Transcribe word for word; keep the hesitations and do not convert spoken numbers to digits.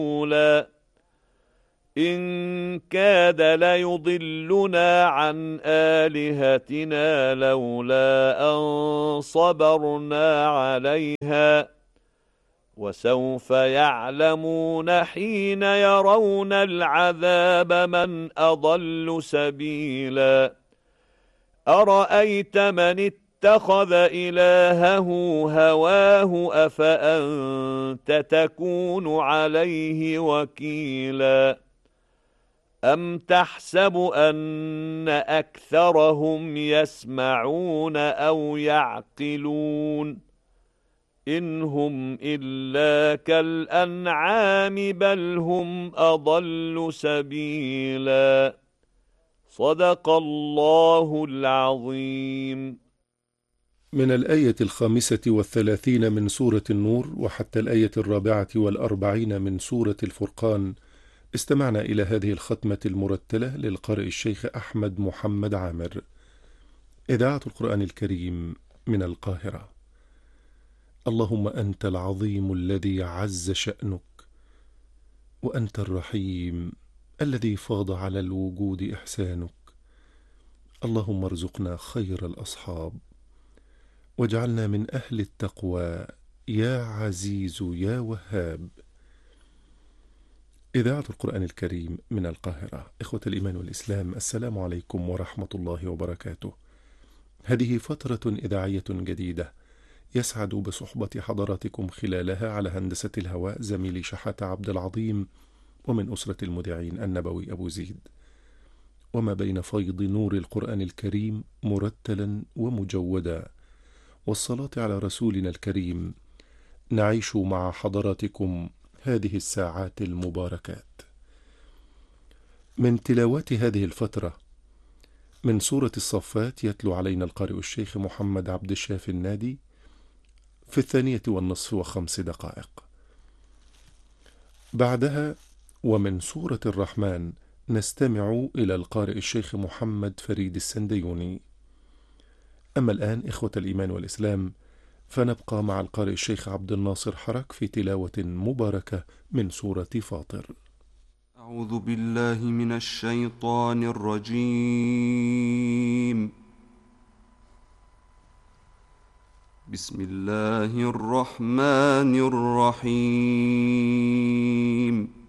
رسولا إن كاد ليضلنا عن آلهتنا لولا أن صبرنا عليها وسوف يعلمون حين يرون العذاب من أضل سبيلا أرأيت من اتخذ إلهه هواه أفأنت تكون عليه وكيلا أم تحسب أن أكثرهم يسمعون أو يعقلون إن هم إلا كالأنعام بل هم أضل سبيلا صدق الله العظيم. من الآية الخامسة والثلاثين من سورة النور وحتى الآية الرابعة والأربعين من سورة الفرقان استمعنا إلى هذه الختمة المرتلة للقارئ الشيخ أحمد محمد عامر. إذاعة القرآن الكريم من القاهرة. اللهم أنت العظيم الذي عز شأنك، وأنت الرحيم الذي فاض على الوجود إحسانك. اللهم ارزقنا خير الأصحاب، واجعلنا من أهل التقوى يا عزيز يا وهاب. إذاعة القرآن الكريم من القاهرة. إخوة الإيمان والإسلام، السلام عليكم ورحمة الله وبركاته. هذه فترة إذاعية جديدة يسعد بصحبة حضراتكم خلالها على هندسة الهواء زميلي شحاتة عبد العظيم، ومن أسرة المذيعين النبوي أبو زيد، وما بين فيض نور القرآن الكريم مرتلا ومجودا والصلاة على رسولنا الكريم نعيش مع حضراتكم هذه الساعات المباركات. من تلاوات هذه الفترة من سورة الصفات يتلو علينا القارئ الشيخ محمد عبد الشافي النادي في الثانية والنصف وخمس دقائق. بعدها ومن سورة الرحمن نستمع إلى القارئ الشيخ محمد فريد السنديوني. أما الآن إخوة الإيمان والإسلام فنبقى مع القارئ الشيخ عبد الناصر حرك في تلاوة مباركة من سورة فاطر. أعوذ بالله من الشيطان الرجيم. بسم الله الرحمن الرحيم.